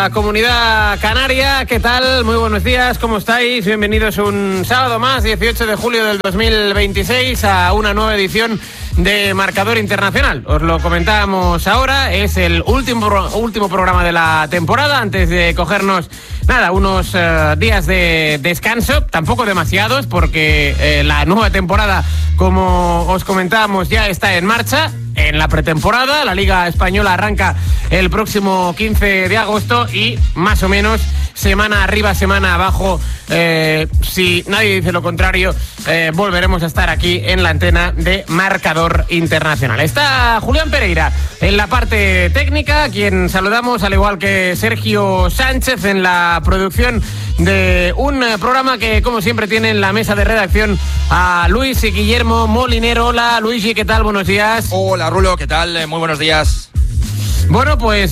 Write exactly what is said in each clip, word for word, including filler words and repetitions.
la Comunidad Canaria. ¿Qué tal? Muy buenos días, ¿cómo estáis? Bienvenidos un sábado más, dieciocho de julio del dos mil veintiséis, a una nueva edición de Marcador Internacional. Os lo comentábamos ahora, es el último, último programa de la temporada, antes de cogernos, nada, unos uh, días de descanso, tampoco demasiados, porque eh, la nueva temporada, como os comentábamos, ya está en marcha. En la pretemporada, la Liga Española arranca el próximo quince de agosto y más o menos semana arriba, semana abajo, eh, si nadie dice lo contrario, eh, volveremos a estar aquí en la antena de Marcador Internacional. Está Julián Pereira en la parte técnica, a quien saludamos, al igual que Sergio Sánchez en la producción de un programa que, como siempre, tiene en la mesa de redacción a Luis y Guillermo Molinero. Hola, Luigi, ¿qué tal? Buenos días. Hola, Rulo, ¿qué tal? Muy buenos días. Bueno, pues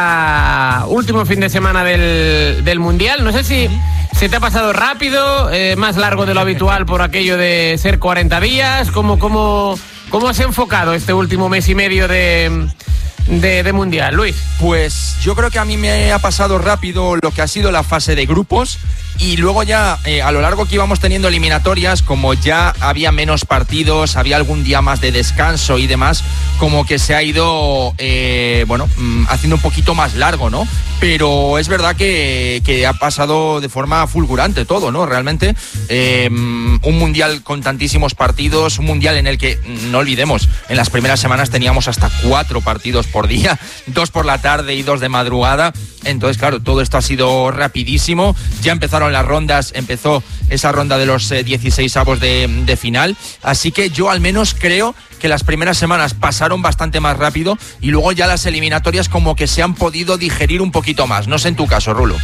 ya último fin de semana del, del Mundial. No sé si se te ha pasado rápido, eh, más largo de lo habitual por aquello de ser cuarenta días. ¿Cómo, cómo, cómo has enfocado este último mes y medio de... De, de Mundial, Luis? Pues yo creo que a mí me ha pasado rápido lo que ha sido la fase de grupos, y luego ya eh, a lo largo que íbamos teniendo eliminatorias, como ya había menos partidos, había algún día más de descanso y demás, como que se ha ido eh, bueno, haciendo un poquito más largo, ¿no? Pero es verdad que, que ha pasado de forma fulgurante todo, ¿no? Realmente eh, un Mundial con tantísimos partidos, un Mundial en el que, no olvidemos, en las primeras semanas teníamos hasta cuatro partidos por día, dos por la tarde y dos de madrugada. Entonces, claro, todo esto ha sido rapidísimo. Ya empezaron las rondas, empezó esa ronda de los eh, dieciséis avos de, de final. Así que yo al menos creo que las primeras semanas pasaron bastante más rápido, y luego ya las eliminatorias como que se han podido digerir un poquito más. No sé en tu caso, Rulo.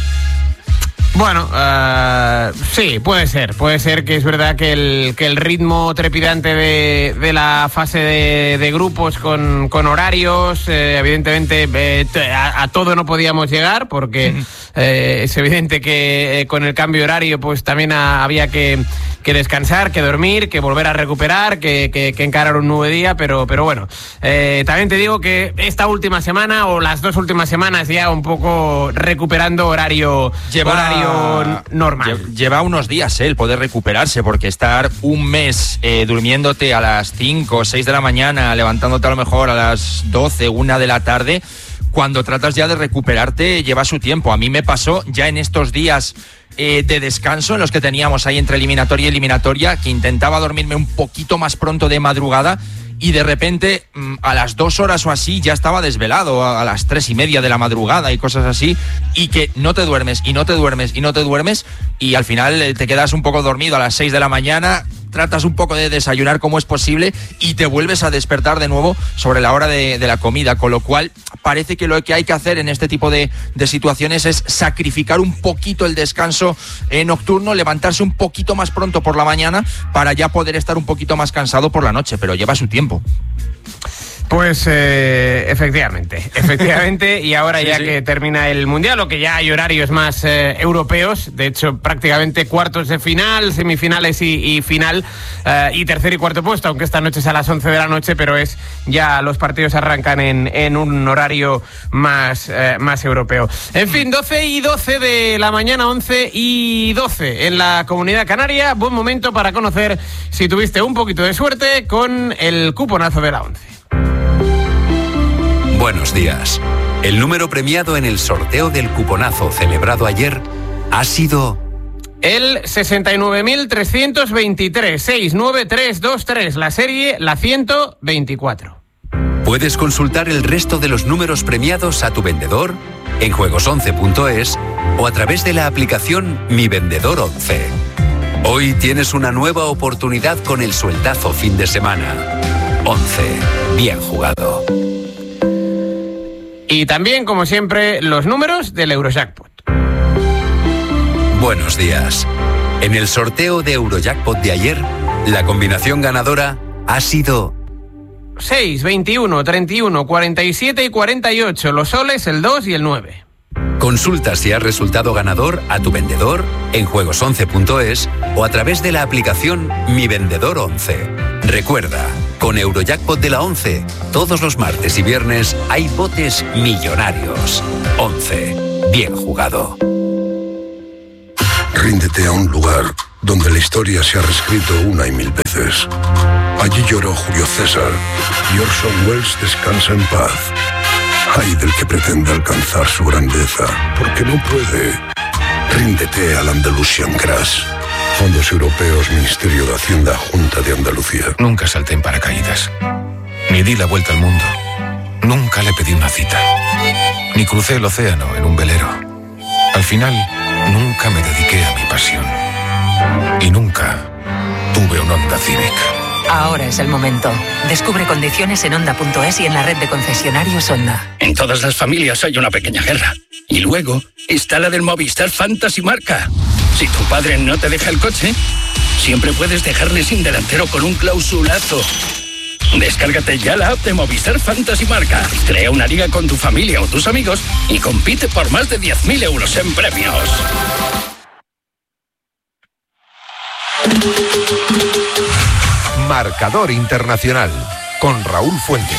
Bueno, uh, sí, puede ser. Puede ser que es verdad que el, que el ritmo trepidante de, de la fase de, de grupos con, con horarios, eh, evidentemente eh, a, a todo no podíamos llegar, porque eh, es evidente que eh, con el cambio de horario pues también a, había que, que descansar, que dormir, que volver a recuperar, que, que, que encarar un nuevo día, pero, pero bueno, eh, también te digo que esta última semana o las dos últimas semanas ya un poco recuperando horario, Lleva... horario normal. Lleva unos días eh, el poder recuperarse, porque estar un mes eh, durmiéndote a las cinco o seis de la mañana, levantándote a lo mejor a las doce, una de la tarde, cuando tratas ya de recuperarte, lleva su tiempo. A mí me pasó ya en estos días eh, de descanso en los que teníamos ahí entre eliminatoria y eliminatoria, que intentaba dormirme un poquito más pronto de madrugada, y de repente a las dos horas o así ya estaba desvelado, a las tres y media de la madrugada y cosas así, y que no te duermes y no te duermes y no te duermes, y al final te quedas un poco dormido a las seis de la mañana, tratas un poco de desayunar como es posible y te vuelves a despertar de nuevo sobre la hora de, de la comida, con lo cual parece que lo que hay que hacer en este tipo de, de situaciones es sacrificar un poquito el descanso eh, nocturno, levantarse un poquito más pronto por la mañana para ya poder estar un poquito más cansado por la noche, pero lleva su tiempo. Pues eh, efectivamente, efectivamente, y ahora sí, ya sí. que termina el Mundial, o que ya hay horarios más eh, europeos, de hecho prácticamente cuartos de final, semifinales y, y final, eh, y tercer y cuarto puesto, aunque esta noche es a las once de la noche, pero es ya los partidos arrancan en, en un horario más, eh, más europeo. En fin, doce y doce de la mañana, once y doce en la Comunidad Canaria. Buen momento para conocer si tuviste un poquito de suerte con el cuponazo de la once. Buenos días. El número premiado en el sorteo del cuponazo celebrado ayer ha sido... el sesenta y nueve mil trescientos veintitrés, seis nueve tres dos tres, la serie la ciento veinticuatro. Puedes consultar el resto de los números premiados a tu vendedor en juegos once punto es o a través de la aplicación Mi Vendedor once. Hoy tienes una nueva oportunidad con el sueldazo fin de semana. once. Bien jugado. Y también, como siempre, los números del Eurojackpot. Buenos días. En el sorteo de Eurojackpot de ayer, la combinación ganadora ha sido... seis, veintiuno, treinta y uno, cuarenta y siete y cuarenta y ocho, los soles, el dos y el nueve. Consulta si has resultado ganador a tu vendedor en juegos once punto es o a través de la aplicación Mi Vendedor once. Recuerda, con Eurojackpot de la once, todos los martes y viernes hay botes millonarios. once. bien jugado. Ríndete a un lugar donde la historia se ha reescrito una y mil veces. Allí lloró Julio César y Orson Welles descansa en paz. Ay del que pretende alcanzar su grandeza, porque no puede. Ríndete al Andalusian Crash. Fondos Europeos, Ministerio de Hacienda, Junta de Andalucía. Nunca salté en paracaídas. Ni di la vuelta al mundo. Nunca le pedí una cita. Ni crucé el océano en un velero. Al final, nunca me dediqué a mi pasión. Y nunca tuve un Honda Civic. Ahora es el momento. Descubre condiciones en Honda punto es y en la red de concesionarios Honda. En todas las familias hay una pequeña guerra. Y luego está la del Movistar Fantasy Marca. Si tu padre no te deja el coche, siempre puedes dejarle sin delantero con un clausulazo. Descárgate ya la app de Movistar Fantasy Marca. Crea una liga con tu familia o tus amigos y compite por más de diez mil euros en premios. Marcador Internacional con Raúl Fuentes.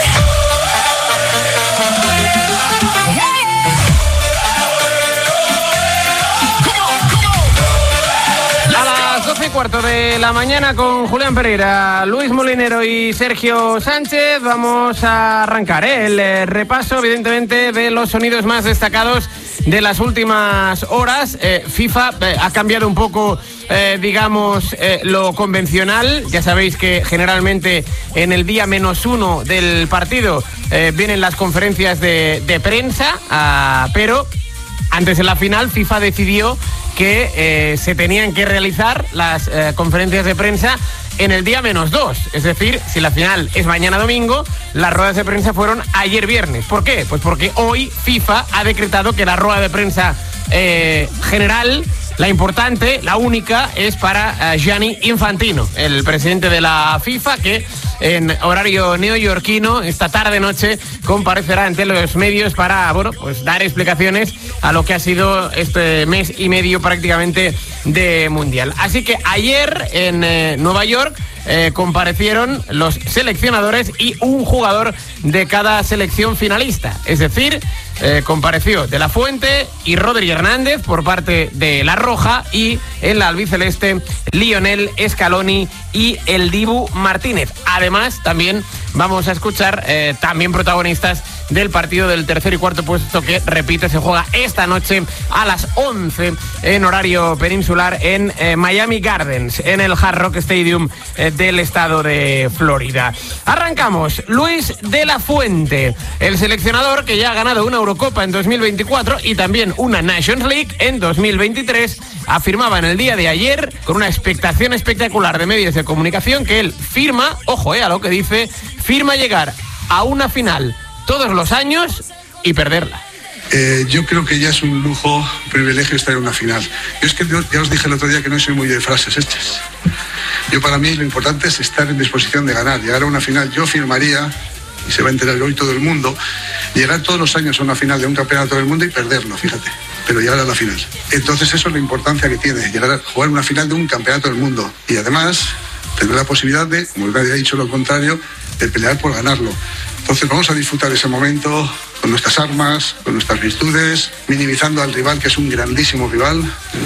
doce y cuarto de la mañana con Julián Pereira, Luis Molinero y Sergio Sánchez. Vamos a arrancar ¿eh? el eh, repaso, evidentemente, de los sonidos más destacados de las últimas horas. Eh, FIFA eh, ha cambiado un poco, eh, digamos, eh, lo convencional. Ya sabéis que generalmente en el día menos uno del partido eh, vienen las conferencias de, de prensa, ah, pero antes de la final FIFA decidió que eh, se tenían que realizar las eh, conferencias de prensa en el día menos dos. Es decir, si la final es mañana domingo, las ruedas de prensa fueron ayer viernes. ¿Por qué? Pues porque hoy FIFA ha decretado que la rueda de prensa eh, general, la importante, la única, es para uh, Gianni Infantino, el presidente de la FIFA, que en horario neoyorquino, esta tarde-noche, comparecerá ante los medios para, bueno, pues dar explicaciones a lo que ha sido este mes y medio prácticamente de Mundial. Así que ayer en eh, Nueva York eh, comparecieron los seleccionadores y un jugador de cada selección finalista. Es decir, eh, compareció De La Fuente y Rodri Hernández por parte de La Roja, y en la albiceleste Lionel Scaloni y el Dibu Martínez. Además, también vamos a escuchar eh, también protagonistas del partido del tercer y cuarto puesto, que, repito, se juega esta noche a las once en horario peninsular en eh, Miami Gardens, en el Hard Rock Stadium eh, del estado de Florida. Arrancamos. Luis De La Fuente, el seleccionador que ya ha ganado una Eurocopa en dos mil veinticuatro y también una Nations League en dos mil veintitrés, afirmaba en el día de ayer, con una expectación espectacular de medios de comunicación, que él firma, ojo eh, a lo que dice, firma llegar a una final todos los años y perderla. Eh, yo creo que ya es un lujo, un privilegio estar en una final. Yo es que yo, ya os dije el otro día que no soy muy de frases hechas. Yo, para mí, lo importante es estar en disposición de ganar. Llegar a una final, yo firmaría, y se va a enterar hoy todo el mundo, llegar todos los años a una final de un campeonato del mundo y perderlo, fíjate, pero llegar a la final. Entonces eso es la importancia que tiene, llegar a jugar una final de un campeonato del mundo. Y además tener la posibilidad de, como nadie ha dicho lo contrario, de pelear por ganarlo. Entonces vamos a disfrutar ese momento con nuestras armas, con nuestras virtudes, minimizando al rival, que es un grandísimo rival,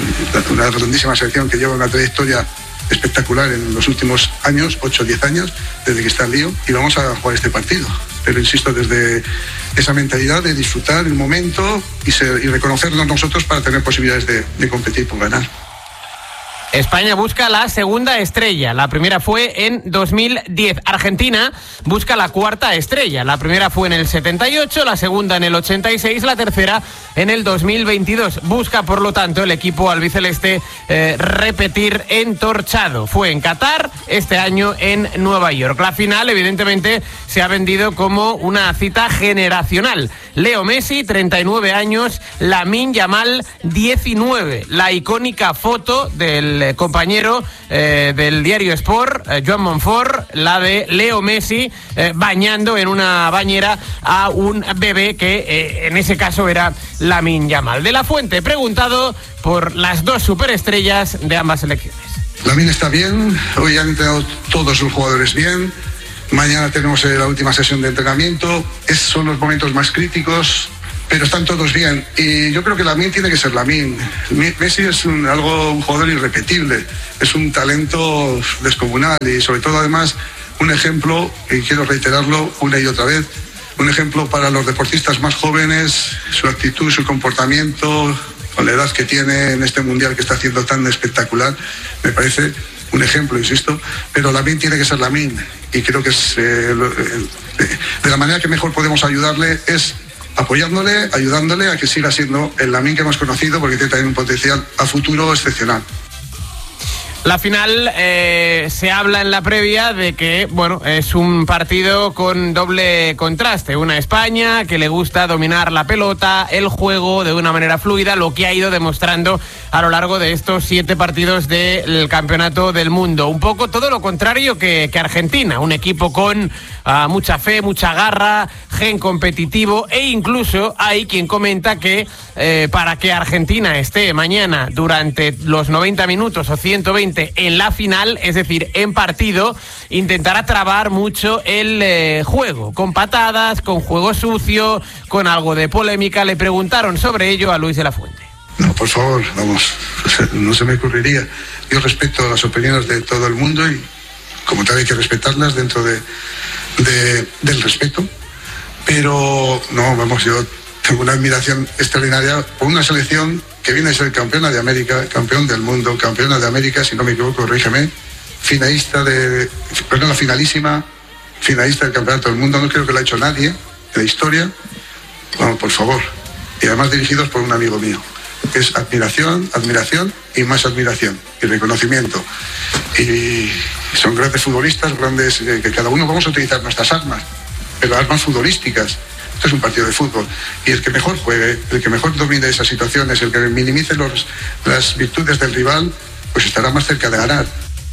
una grandísima selección que lleva una trayectoria espectacular en los últimos años, ocho o diez años, desde que está el lío, y vamos a jugar este partido. Pero insisto, desde esa mentalidad de disfrutar el momento y, ser, y reconocernos nosotros para tener posibilidades de, de competir por ganar. España busca la segunda estrella. La primera fue en dos mil diez. Argentina busca la cuarta estrella. La primera fue en el setenta y ocho, la segunda en el ochenta y seis, la tercera en el dos mil veintidós. Busca, por lo tanto, el equipo albiceleste eh, repetir entorchado. Fue en Qatar, este año en Nueva York. La final, evidentemente, se ha vendido como una cita generacional. Leo Messi, treinta y nueve años, Lamine Yamal, diecinueve. La icónica foto del compañero eh, del diario Sport, eh, Joan Monfort, la de Leo Messi eh, bañando en una bañera a un bebé que eh, en ese caso era Lamine Yamal. De La Fuente, preguntado por las dos superestrellas de ambas selecciones. Lamine está bien, hoy han entrenado todos los jugadores bien, mañana tenemos eh, la última sesión de entrenamiento. Esos son los momentos más críticos pero están todos bien. Y yo creo que Lamine tiene que ser Lamine. Messi es un, algo, un jugador irrepetible, es un talento descomunal y sobre todo además un ejemplo, y quiero reiterarlo una y otra vez, un ejemplo para los deportistas más jóvenes, su actitud, su comportamiento, con la edad que tiene en este mundial que está haciendo tan espectacular, me parece un ejemplo, insisto, pero Lamine tiene que ser Lamine y creo que es, eh, de la manera que mejor podemos ayudarle es apoyándole, ayudándole a que siga siendo el Lamine que hemos conocido, porque tiene también un potencial a futuro excepcional. La final eh, se habla en la previa de que, bueno, es un partido con doble contraste. Una España que le gusta dominar la pelota, el juego de una manera fluida, lo que ha ido demostrando a lo largo de estos siete partidos del Campeonato del Mundo. Un poco todo lo contrario que, que Argentina, un equipo con uh, mucha fe, mucha garra, gen competitivo, e incluso hay quien comenta que eh, para que Argentina esté mañana durante los noventa minutos o ciento veinte en la final, es decir, en partido, intentará trabar mucho el eh, juego, con patadas, con juego sucio, con algo de polémica. Le preguntaron sobre ello a Luis de la Fuente. No, por favor, vamos, no se me ocurriría. Yo respeto las opiniones de todo el mundo y como tal hay que respetarlas dentro de, de, del respeto, pero no, vamos, yo tengo una admiración extraordinaria por una selección que viene a ser campeona de América, campeón del mundo, campeona de América, si no me equivoco, corrígeme, finalista de, perdón, la finalísima, finalista del Campeonato del Mundo, no creo que lo ha hecho nadie en la historia. Bueno, por favor, y además dirigidos por un amigo mío. Es admiración, admiración y más admiración y reconocimiento. Y son grandes futbolistas, grandes, eh, que cada uno vamos a utilizar nuestras armas, pero armas futbolísticas. Esto es un partido de fútbol y el que mejor juegue, el que mejor domine esas situaciones, el que minimice los, las virtudes del rival, pues estará más cerca de ganar.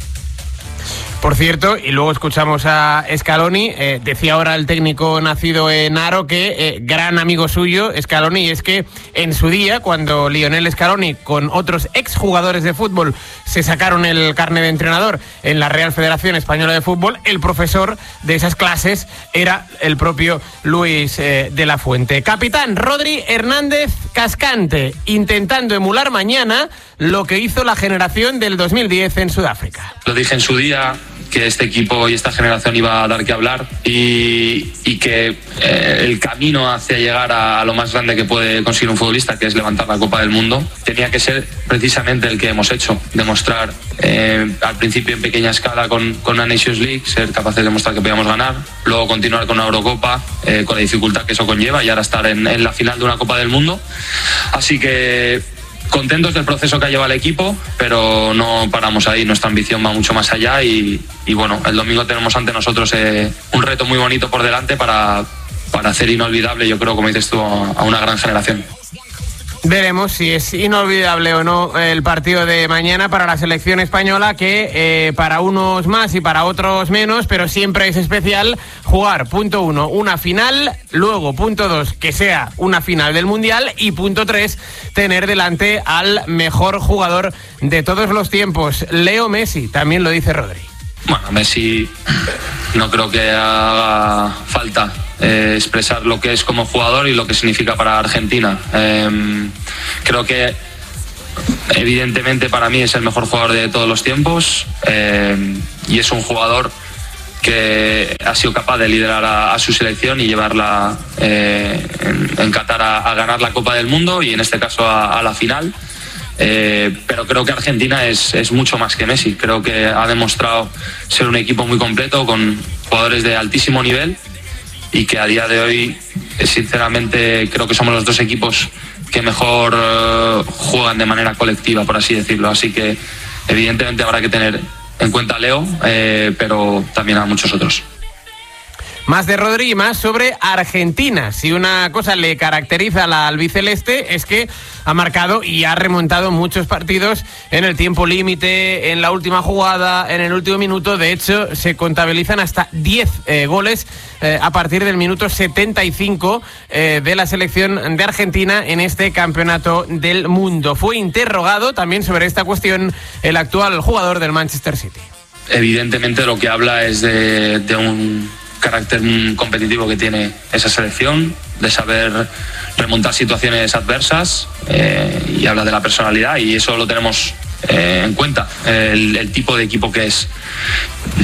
Por cierto, y luego escuchamos a Scaloni, eh, decía ahora el técnico nacido en Haro que eh, gran amigo suyo, Scaloni, y es que en su día, cuando Lionel Scaloni con otros exjugadores de fútbol se sacaron el carnet de entrenador en la Real Federación Española de Fútbol, el profesor de esas clases era el propio Luis eh, de la Fuente. Capitán Rodri Hernández Cascante, intentando emular mañana lo que hizo la generación del dos mil diez en Sudáfrica. Lo dije en su día, que este equipo y esta generación iba a dar que hablar y, y que eh, el camino hacia llegar a, a lo más grande que puede conseguir un futbolista, que es levantar la Copa del Mundo, tenía que ser precisamente el que hemos hecho, demostrar eh, al principio en pequeña escala con, con una Nations League, ser capaces de demostrar que podíamos ganar, luego continuar con una Eurocopa eh, con la dificultad que eso conlleva y ahora estar en, en la final de una Copa del Mundo. Así que contentos del proceso que ha llevado el equipo, pero no paramos ahí, nuestra ambición va mucho más allá y, y bueno, el domingo tenemos ante nosotros eh, un reto muy bonito por delante para, para hacer inolvidable, yo creo, como dices tú, a una gran generación. Veremos si es inolvidable o no el partido de mañana para la selección española, que eh, para unos más y para otros menos, pero siempre es especial jugar, punto uno, una final, luego, punto dos, que sea una final del Mundial y punto tres, tener delante al mejor jugador de todos los tiempos, Leo Messi, también lo dice Rodri. Bueno, Messi no creo que haga falta eh, expresar lo que es como jugador y lo que significa para Argentina. Eh, creo que evidentemente para mí es el mejor jugador de todos los tiempos eh, y es un jugador que ha sido capaz de liderar a, a su selección y llevarla eh, en, en Qatar a, a ganar la Copa del Mundo y en este caso a, a la final. Eh, pero creo que Argentina es, es mucho más que Messi. Creo que ha demostrado ser un equipo muy completo con jugadores de altísimo nivel y que a día de hoy, sinceramente, creo que somos los dos equipos que mejor uh, juegan de manera colectiva, por así decirlo. Así que evidentemente habrá que tener en cuenta a Leo, eh, pero también a muchos otros. Más de Rodri y más sobre Argentina. Si una cosa le caracteriza a la albiceleste es que ha marcado y ha remontado muchos partidos en el tiempo límite, en la última jugada, en el último minuto. De hecho, se contabilizan hasta diez eh, goles eh, a partir del minuto setenta y cinco eh, de la selección de Argentina en este Campeonato del Mundo. Fue interrogado también sobre esta cuestión el actual jugador del Manchester City. Evidentemente lo que habla es de, de un carácter competitivo que tiene esa selección, de saber remontar situaciones adversas, eh, y habla de la personalidad, y eso lo tenemos eh, en cuenta, el, el tipo de equipo que es.